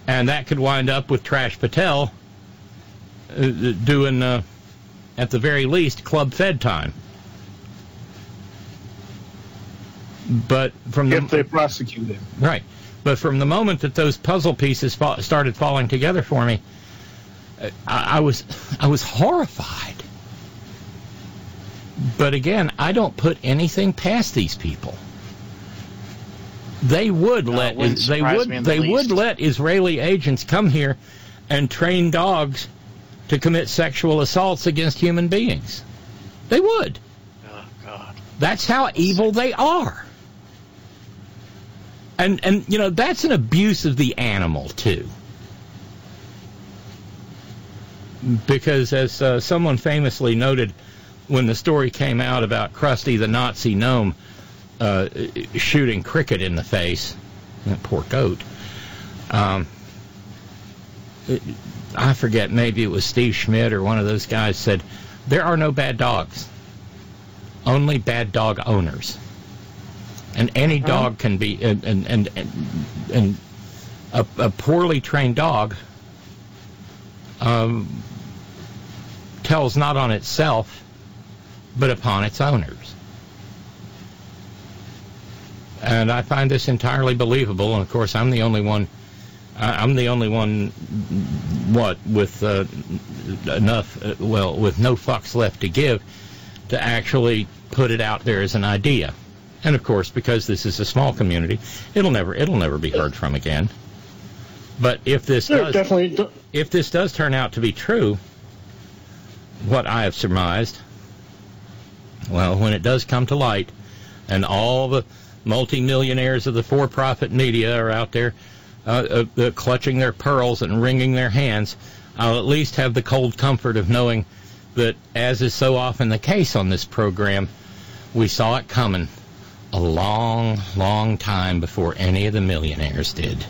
And that could wind up with Trash Patel doing, at the very least, club fed time. But from if they prosecute him. Right. But from the moment that those puzzle pieces started falling together for me, I was horrified. But again, I don't put anything past these people. They would let Israeli agents come here and train dogs to commit sexual assaults against human beings. They would. Oh God. That's how evil they are. And that's an abuse of the animal too. Because as someone famously noted when the story came out about Krusty the Nazi gnome shooting Cricket in the face, that poor goat, I forget, maybe it was Steve Schmidt or one of those guys said, there are no bad dogs, only bad dog owners. And any dog can be, and a poorly trained dog tells not on itself, but upon its owners. And I find this entirely believable. And of course, I'm the only one. With with no fucks left to give, to actually put it out there as an idea. And of course, because this is a small community, it'll never be heard from again. But if this does turn out to be true, what I have surmised, well, when it does come to light, and all the multimillionaires of the for-profit media are out there clutching their pearls and wringing their hands, I'll at least have the cold comfort of knowing that, as is so often the case on this program, we saw it coming a long, long time before any of the millionaires did.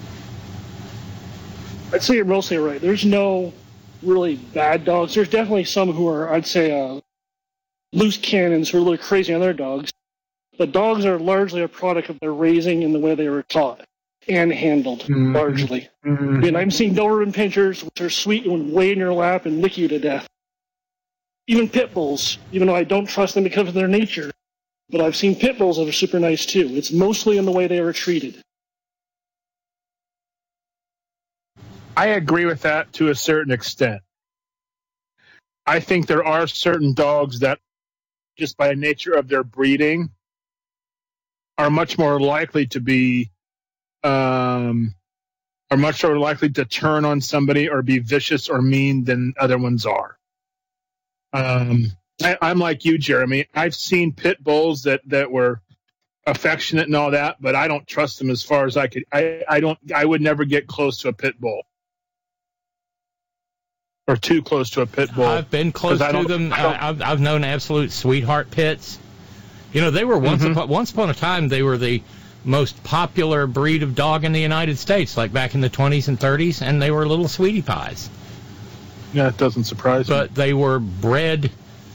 I'd say you're mostly right. There's no really bad dogs. There's definitely some who are, I'd say, loose cannons who are a little crazy on their dogs. But dogs are largely a product of their raising and the way they were taught and handled, largely. Mm-hmm. And I've seen Doberman Pinschers, which are sweet and would lay in your lap and lick you to death. Even pit bulls, even though I don't trust them because of their nature. But I've seen pit bulls that are super nice, too. It's mostly in the way they were treated. I agree with that to a certain extent. I think there are certain dogs that, just by nature of their breeding, are much more likely to be, are much more likely to turn on somebody or be vicious or mean than other ones are. I'm like you, Jeremy. I've seen pit bulls that were affectionate and all that, but I don't trust them as far as I could. I would never get close to a pit bull. Or too close to a pit bull. I've been close to them. I've known absolute sweetheart pits. They were once upon a time, they were the most popular breed of dog in the United States, like back in the 20s and 30s, and they were little sweetie pies. Yeah, it doesn't surprise me. But they were bred.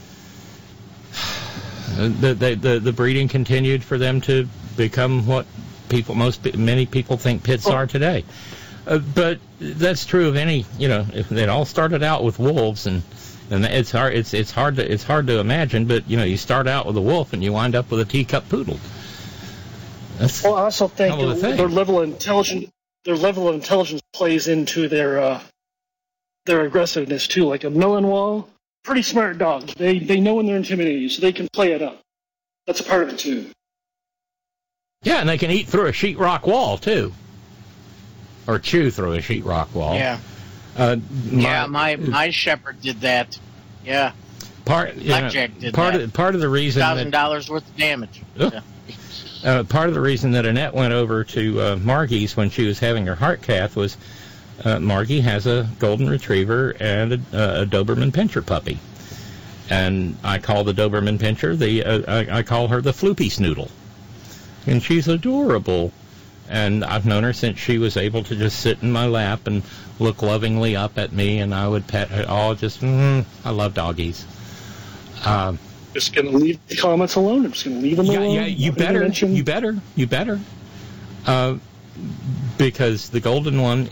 The breeding continued for them to become what many people think pits are today. But that's true of any, if it all started out with wolves, and it's hard to imagine, but you start out with a wolf and you wind up with a teacup poodle. I also think their level of intelligence plays into their aggressiveness too. Like a Malinois, pretty smart dog. They know when they're intimidating you, so they can play it up. That's a part of it too. Yeah, and they can eat through a sheetrock wall too. Or chew through a sheetrock wall. Yeah. My shepherd did that. Yeah. Blackjack did that. Part of the reason $1,000 worth of damage. Part of the reason that Annette went over to Margie's when she was having her heart cath was Margie has a golden retriever and a Doberman Pinscher puppy, and I call the Doberman Pinscher I call her the Floopy Snoodle, and she's adorable. And I've known her since she was able to just sit in my lap and look lovingly up at me, and I would pet her. I love doggies. Just going to leave the comments alone. I'm just going to leave them alone. Yeah, you better. Because the golden one